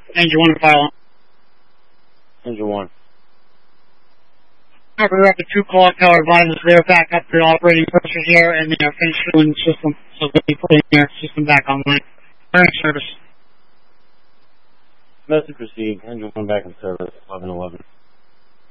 Engine 1 to fire alarm. Engine 1. Alright, we're up to 2 call tower advisors. They're back up to operating pressure here, and they are finished doing the system, so they'll be putting their system back online. Current service. Message received. Engine 1 back in service. 1111.